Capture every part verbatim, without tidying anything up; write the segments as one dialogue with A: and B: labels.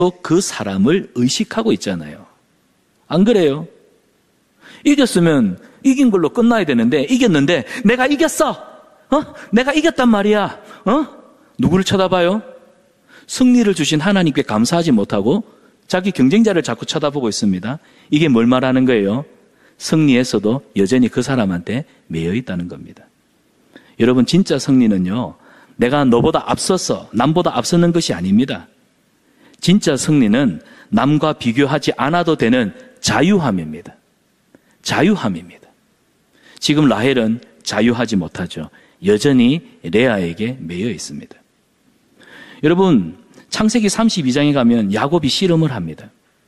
A: 그 사람을 의식하고 있잖아요. 안 그래요? 이겼으면 이긴 걸로 끝나야 되는데 이겼는데 내가 이겼어. 어? 내가 이겼단 말이야. 어? 누구를 쳐다봐요? 승리를 주신 하나님께 감사하지 못하고 자기 경쟁자를 자꾸 쳐다보고 있습니다. 이게 뭘 말하는 거예요? 승리에서도 여전히 그 사람한테 매여 있다는 겁니다. 여러분, 진짜 승리는요, 내가 너보다 앞서서 남보다 앞서는 것이 아닙니다. 진짜 승리는 남과 비교하지 않아도 되는 자유함입니다. 자유함입니다. 지금 라헬은 자유하지 못하죠. 여전히 레아에게 매여 있습니다. 여러분, 창세기 삼십이 장에 가면 야곱이 씨름을 합니다.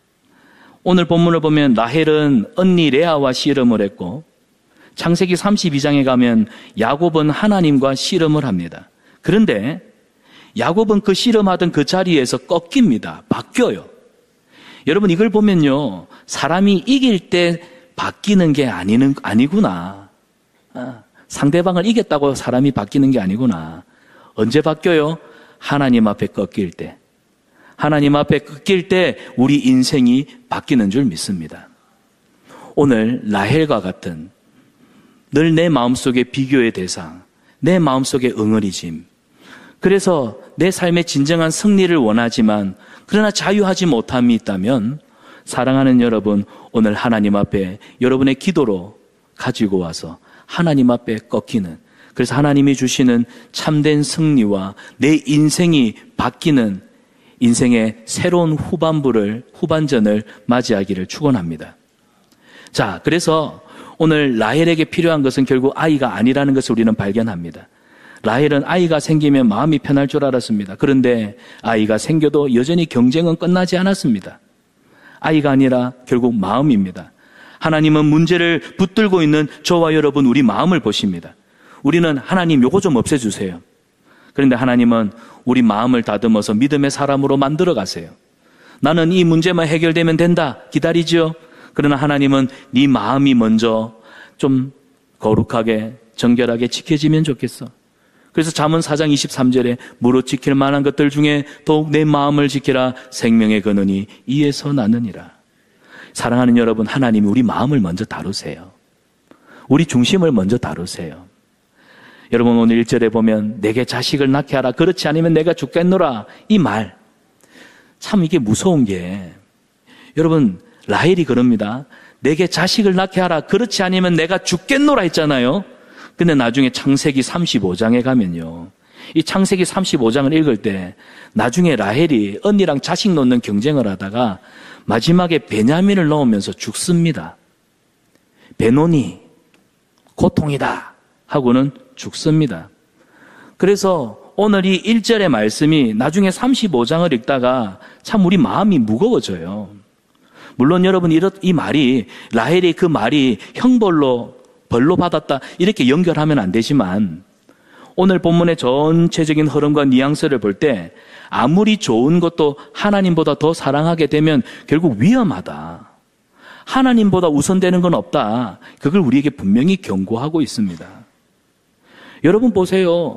A: 오늘 본문을 보면 라헬은 언니 레아와 씨름을 했고, 창세기 삼십이 장에 가면 야곱은 하나님과 씨름을 합니다. 그런데 야곱은 그 씨름하던 그 자리에서 꺾입니다. 바뀌어요. 여러분, 이걸 보면요, 사람이 이길 때 바뀌는 게 아니는, 아니구나. 아, 상대방을 이겼다고 사람이 바뀌는 게 아니구나. 언제 바뀌어요? 하나님 앞에 꺾일 때. 하나님 앞에 꺾일 때 우리 인생이 바뀌는 줄 믿습니다. 오늘 라헬과 같은 늘 내 마음속에 비교의 대상, 내 마음속에 응어리짐, 그래서 내 삶의 진정한 승리를 원하지만 그러나 자유하지 못함이 있다면, 사랑하는 여러분, 오늘 하나님 앞에 여러분의 기도로 가지고 와서 하나님 앞에 꺾이는, 그래서 하나님이 주시는 참된 승리와 내 인생이 바뀌는 인생의 새로운 후반부를, 후반전을 맞이하기를 축원합니다. 자, 그래서 오늘 라헬에게 필요한 것은 결국 아이가 아니라는 것을 우리는 발견합니다. 라헬은 아이가 생기면 마음이 편할 줄 알았습니다. 그런데 아이가 생겨도 여전히 경쟁은 끝나지 않았습니다. 아이가 아니라 결국 마음입니다. 하나님은 문제를 붙들고 있는 저와 여러분, 우리 마음을 보십니다. 우리는 하나님 요거 좀 없애주세요. 그런데 하나님은 우리 마음을 다듬어서 믿음의 사람으로 만들어 가세요. 나는 이 문제만 해결되면 된다, 기다리지요. 그러나 하나님은 네 마음이 먼저 좀 거룩하게 정결하게 지켜지면 좋겠어. 그래서 잠언 사 장 이십삼 절에 무릇 지킬 만한 것들 중에 더욱 내 마음을 지키라. 생명의 근원이 이에서 나느니라. 사랑하는 여러분, 하나님이 우리 마음을 먼저 다루세요. 우리 중심을 먼저 다루세요. 여러분, 오늘 일 절에 보면 내게 자식을 낳게 하라. 그렇지 않으면 내가 죽겠노라. 이 말, 참 이게 무서운 게, 여러분, 라헬이 그럽니다. 내게 자식을 낳게 하라. 그렇지 않으면 내가 죽겠노라 했잖아요. 근데 나중에 창세기 삼십오 장에 가면요, 이 창세기 삼십오 장을 읽을 때 나중에 라헬이 언니랑 자식 놓는 경쟁을 하다가 마지막에 베냐민을 넣으면서 죽습니다. 베노니, 고통이다 하고는 죽습니다. 그래서 오늘 이 일 절의 말씀이 나중에 삼십오 장을 읽다가 참 우리 마음이 무거워져요. 물론 여러분, 이 말이, 라헬이 그 말이 형벌로 벌로 받았다 이렇게 연결하면 안 되지만, 오늘 본문의 전체적인 흐름과 뉘앙스를 볼 때 아무리 좋은 것도 하나님보다 더 사랑하게 되면 결국 위험하다. 하나님보다 우선되는 건 없다. 그걸 우리에게 분명히 경고하고 있습니다. 여러분 보세요.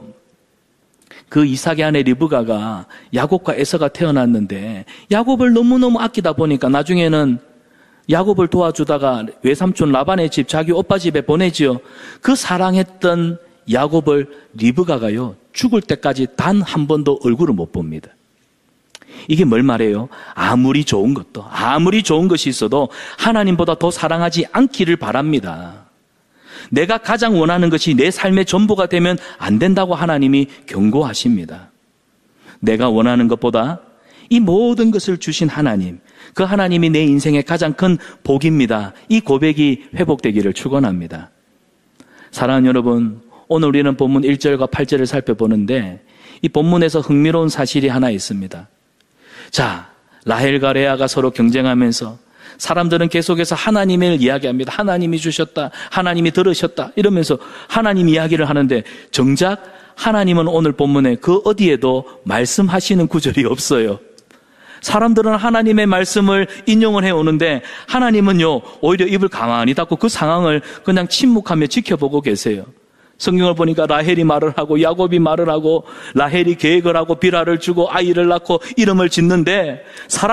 A: 그 이삭의 아내 리브가가 야곱과 에서가 태어났는데 야곱을 너무너무 아끼다 보니까 나중에는 야곱을 도와주다가 외삼촌 라반의 집, 자기 오빠 집에 보내지요. 그 사랑했던 야곱을 리브가가요, 죽을 때까지 단 한 번도 얼굴을 못 봅니다. 이게 뭘 말해요? 아무리 좋은 것도, 아무리 좋은 것이 있어도 하나님보다 더 사랑하지 않기를 바랍니다. 내가 가장 원하는 것이 내 삶의 전부가 되면 안 된다고 하나님이 경고하십니다. 내가 원하는 것보다 이 모든 것을 주신 하나님, 그 하나님이 내 인생의 가장 큰 복입니다. 이 고백이 회복되기를 축원합니다. 사랑하는 여러분, 오늘 우리는 본문 일 절과 팔 절을 살펴보는데 이 본문에서 흥미로운 사실이 하나 있습니다. 자, 라헬과 레아가 서로 경쟁하면서 사람들은 계속해서 하나님을 이야기합니다. 하나님이 주셨다, 하나님이 들으셨다 이러면서 하나님 이야기를 하는데, 정작 하나님은 오늘 본문에 그 어디에도 말씀하시는 구절이 없어요. 사람들은 하나님의 말씀을 인용을 해오는데 하나님은요, 오히려 입을 가만히 닫고 그 상황을 그냥 침묵하며 지켜보고 계세요. 성경을 보니까 라헬이 말을 하고 야곱이 말을 하고 라헬이 계획을 하고 비라를 주고 아이를 낳고 이름을 짓는데, 사람